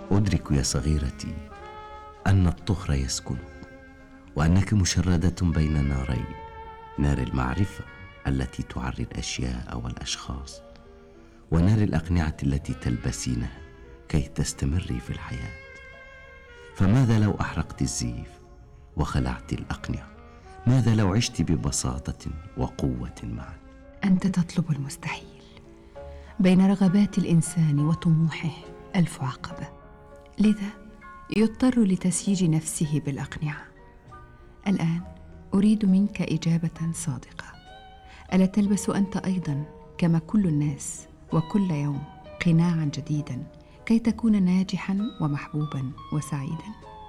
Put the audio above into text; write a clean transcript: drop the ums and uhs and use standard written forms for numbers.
أدرك يا صغيرتي أن الطهر يسكنك، وأنك مشردة بين نارين: نار المعرفة التي تعري الأشياء والأشخاص، ونار الأقنعة التي تلبسينها كي تستمري في الحياة. فماذا لو أحرقت الزيف وخلعت الأقنعة؟ ماذا لو عشت ببساطة وقوة معا؟ أنت تطلب المستحيل. بين رغبات الإنسان وطموحه 1000 عقبة، لذا يضطر لتسييج نفسه بالأقنعة. الآن أريد منك إجابة صادقة: ألا تلبس أنت أيضا كما كل الناس وكل يوم قناعا جديدا كي تكون ناجحا ومحبوبا وسعيدا؟